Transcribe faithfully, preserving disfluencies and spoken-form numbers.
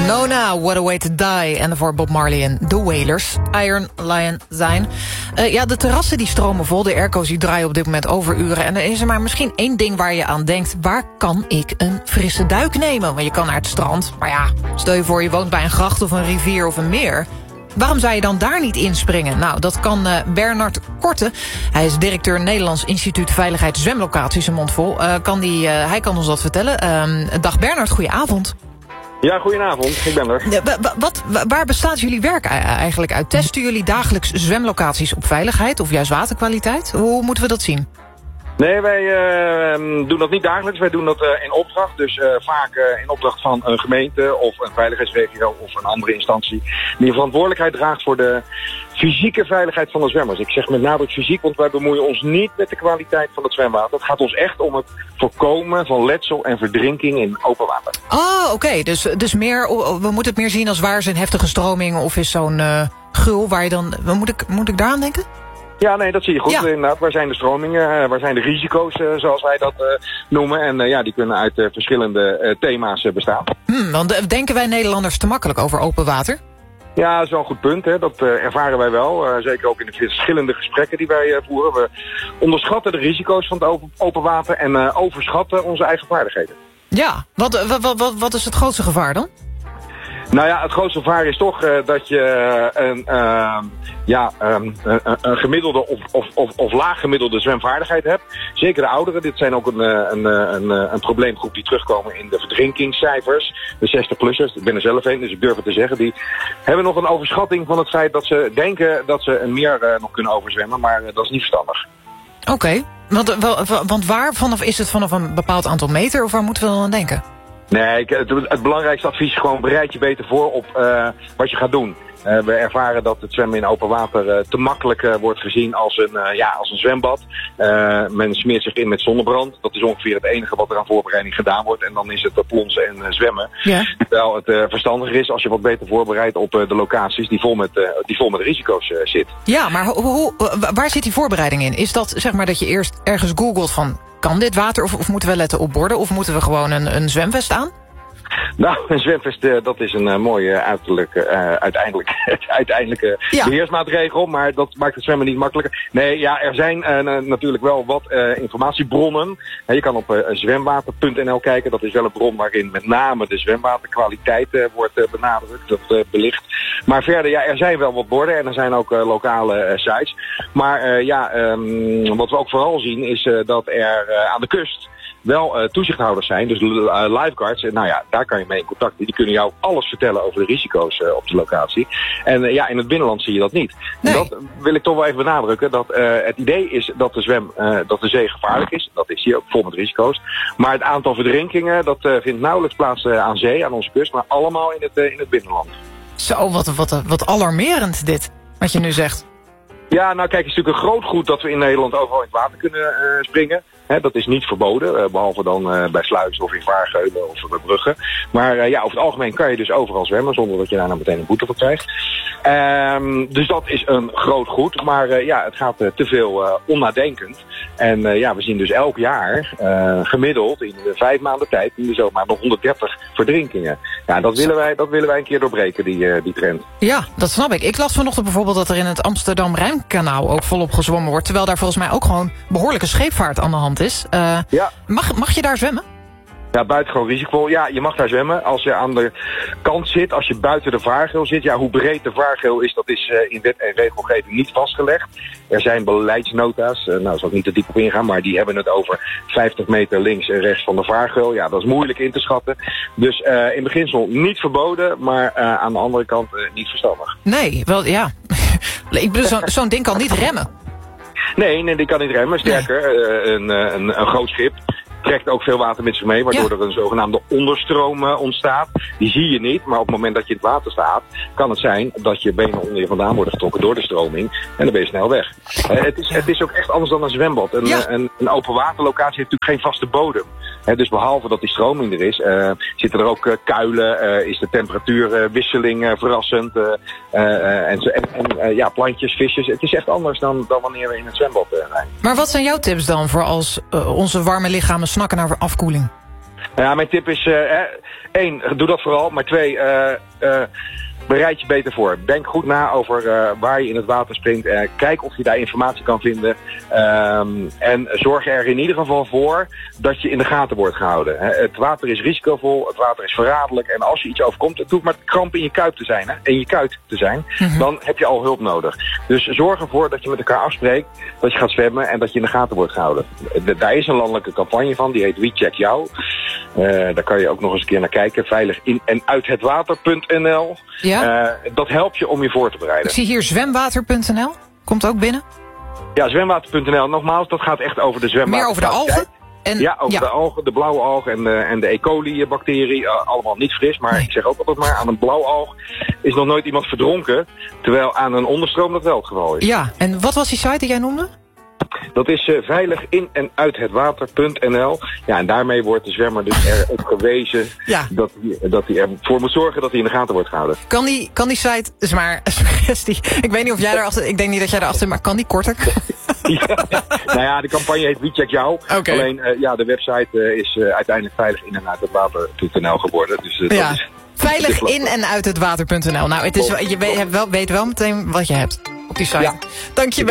Nona, What a Way to Die. En voor Bob Marley en The Wailers, Iron Lion zijn. Uh, ja, de terrassen die stromen vol, de airco's die draaien op dit moment overuren. En er is er maar misschien één ding waar je aan denkt. Waar kan ik een frisse duik nemen? Want je kan naar het strand. Maar ja, stel je voor je woont bij een gracht of een rivier of een meer. Waarom zou je dan daar niet inspringen? Nou, dat kan uh, Bernard Korte. Hij is directeur Nederlands Instituut Veiligheid Zwemlocaties in Mondvol. Uh, kan die, uh, hij kan ons dat vertellen. Uh, dag Bernard, goedenavond. Ja, goedenavond. Ik ben er. Ja, wat, waar bestaat jullie werk eigenlijk uit? Testen jullie dagelijks zwemlocaties op veiligheid of juist waterkwaliteit? Hoe moeten we dat zien? Nee, wij uh, doen dat niet dagelijks. Wij doen dat uh, in opdracht. Dus uh, vaak uh, in opdracht van een gemeente of een veiligheidsregio of een andere instantie die verantwoordelijkheid draagt voor de fysieke veiligheid van de zwemmers. Ik zeg met nadruk fysiek, want wij bemoeien ons niet met de kwaliteit van het zwemwater. Het gaat ons echt om het voorkomen van letsel en verdrinking in open water. Oh, oké. Okay. Dus, dus meer, we moeten het meer zien als waar is een heftige stroming of is zo'n uh, gul waar je dan... Moet ik, moet ik daaraan denken? Ja, nee, dat zie je goed. Ja. Inderdaad, waar zijn de stromingen, waar zijn de risico's, uh, zoals wij dat uh, noemen. En uh, ja, die kunnen uit uh, verschillende uh, thema's uh, bestaan. Hmm, want denken wij Nederlanders te makkelijk over open water? Ja, dat is wel een goed punt. Hè. Dat uh, ervaren wij wel. Uh, zeker ook in de verschillende gesprekken die wij uh, voeren. We onderschatten de risico's van het open, open water en uh, overschatten onze eigen vaardigheden. Ja, wat, wat, wat, wat is het grootste gevaar dan? Nou ja, het grootste gevaar is toch uh, dat je een, uh, ja, um, een, een gemiddelde of, of, of, of laag gemiddelde zwemvaardigheid hebt. Zeker de ouderen. Dit zijn ook een, een, een, een probleemgroep die terugkomen in de verdrinkingscijfers. De zestig-plussers, ik ben er zelf een, dus ik durf het te zeggen. Die hebben nog een overschatting van het feit dat ze denken dat ze een meer uh, nog kunnen overzwemmen. Maar uh, dat is niet verstandig. Oké, okay. want, want waar vanaf is het vanaf een bepaald aantal meter of waar moeten we dan aan denken? Nee, het, het belangrijkste advies is gewoon bereid je beter voor op uh, wat je gaat doen. Uh, we ervaren dat het zwemmen in open water uh, te makkelijk uh, wordt gezien als een, uh, ja, als een zwembad. Uh, men smeert zich in met zonnebrand. Dat is ongeveer het enige wat er aan voorbereiding gedaan wordt. En dan is het uh, plonsen en uh, zwemmen. Ja. Terwijl het uh, verstandiger is als je wat beter voorbereidt op uh, de locaties die vol met, uh, die vol met risico's uh, zit. Ja, maar ho, ho, waar zit die voorbereiding in? Is dat zeg maar dat je eerst ergens googelt van kan dit water of, of moeten we letten op borden? Of moeten we gewoon een, een zwemvest aan? Nou, een zwemvest, uh, dat is een uh, mooie uiterlijk, uh, uiteindelijk, uiteindelijke ja. beheersmaatregel, maar dat maakt het zwemmen niet makkelijker. Nee, ja, er zijn uh, natuurlijk wel wat uh, informatiebronnen. Uh, je kan op uh, zwemwater punt n l kijken, dat is wel een bron waarin met name de zwemwaterkwaliteit uh, wordt uh, benadrukt, dat uh, belicht. Maar verder, ja, er zijn wel wat borden en er zijn ook uh, lokale uh, sites. Maar uh, ja, um, wat we ook vooral zien is uh, dat er uh, aan de kust wel uh, toezichthouders zijn, dus uh, lifeguards. En nou ja, daar kan je mee in contact. Die kunnen jou alles vertellen over de risico's uh, op de locatie. En uh, ja, in het binnenland zie je dat niet. Nee. En dat wil ik toch wel even benadrukken. Dat uh, het idee is dat de zwem, uh, dat de zee gevaarlijk is. Dat is hier ook vol met risico's. Maar het aantal verdrinkingen, dat uh, vindt nauwelijks plaats uh, aan zee, aan onze kust, maar allemaal in het, uh, in het binnenland. Zo, wat, wat, wat alarmerend dit, wat je nu zegt. Ja, nou kijk, het is natuurlijk een groot goed dat we in Nederland overal in het water kunnen uh, springen. He, dat is niet verboden, uh, behalve dan uh, bij sluizen of in vaargeulen of bij bruggen. Maar uh, ja, over het algemeen kan je dus overal zwemmen zonder dat je daar nou meteen een boete voor krijgt. Um, dus dat is een groot goed, maar uh, ja, het gaat uh, te veel uh, onnadenkend. En uh, ja, we zien dus elk jaar uh, gemiddeld in de vijf maanden tijd in de zomer nog honderddertig verdrinkingen. Ja, dat willen wij, dat willen wij een keer doorbreken, die, uh, die trend. Ja, dat snap ik. Ik las vanochtend bijvoorbeeld dat er in het Amsterdam-Rijnkanaal ook volop gezwommen wordt, terwijl daar volgens mij ook gewoon behoorlijke scheepvaart aan de hand is. Uh, ja. mag, mag je daar zwemmen? Ja, buitengewoon risicovol. Ja, je mag daar zwemmen als je aan de kant zit, als je buiten de vaargeul zit. Ja, hoe breed de vaargeul is, dat is uh, in wet en regelgeving niet vastgelegd. Er zijn beleidsnota's, uh, nou, daar zal ik niet te diep op ingaan, maar die hebben het over vijftig meter links en rechts van de vaargeul. Ja, dat is moeilijk in te schatten. Dus uh, in beginsel niet verboden, maar uh, aan de andere kant uh, niet verstandig. Nee, wel ja. Ik bedoel, zo, zo'n ding kan niet remmen. Nee, nee, die kan niet remmen. Sterker, nee. uh, een, een, een groot schip trekt ook veel water met zich mee, waardoor ja. er een zogenaamde onderstroom uh, ontstaat. Die zie je niet, maar op het moment dat je in het water staat, kan het zijn dat je benen onder je vandaan worden getrokken door de stroming en dan ben je snel weg. Uh, het, is, het is ook echt anders dan een zwembad. Een, ja. een, een open waterlocatie heeft natuurlijk geen vaste bodem. He, dus behalve dat die stroming er is, uh, zitten er ook uh, kuilen, uh, is de temperatuurwisseling uh, verrassend uh, uh, en, en, en uh, ja, plantjes, visjes. Het is echt anders dan, dan wanneer we in het zwembad uh, zijn. Maar wat zijn jouw tips dan voor als uh, onze warme lichamen snakken naar afkoeling? Ja, mijn tip is, uh, één, doe dat vooral. Maar twee, uh, uh, bereid je beter voor. Denk goed na over uh, waar je in het water springt. Uh, kijk of je daar informatie kan vinden. Um, en zorg er in ieder geval voor dat je in de gaten wordt gehouden. He, het water is risicovol, het water is verraderlijk. En als je iets overkomt, het hoeft maar kramp in je kuip te zijn. Hè, in je kuit te zijn. Mm-hmm. Dan heb je al hulp nodig. Dus zorg ervoor dat je met elkaar afspreekt dat je gaat zwemmen en dat je in de gaten wordt gehouden. De, daar is een landelijke campagne van, die heet Wie Check Jou. Uh, daar kan je ook nog eens een keer naar kijken. Veilig in en uit het water punt n l. Ja? Uh, dat helpt je om je voor te bereiden. Ik zie hier zwemwater punt n l. Komt ook binnen? Ja, zwemwater punt n l. Nogmaals, dat gaat echt over de zwemwater. Meer over de algen? En, ja, over ja. de algen, de blauwe algen en de, en de E. coli-bacterie. Uh, allemaal niet fris, maar nee. Ik zeg ook altijd maar, aan een blauwalg is nog nooit iemand verdronken. Terwijl aan een onderstroom dat wel het geval is. Ja, en wat was die site die jij noemde? Dat is uh, veilig in en uit het water punt n l. Ja, en daarmee wordt de zwemmer dus erop gewezen ja. dat hij dat hij ervoor moet zorgen dat hij in de gaten wordt gehouden. Kan die, kan die site, is maar een suggestie. Ik weet niet of jij daarachter, ik denk niet dat jij daarachter zit, maar kan die korter? Ja, nou ja, de campagne heet Wie Check Jou. Okay. Alleen, uh, ja, de website uh, is uh, uiteindelijk veilig in en uit het water punt n l geworden. Dus uh, ja. dat is, veilig in en uit het water punt n l. Nou, het is, je weet wel, weet wel meteen wat je hebt op die site. Ja. Dank je wel.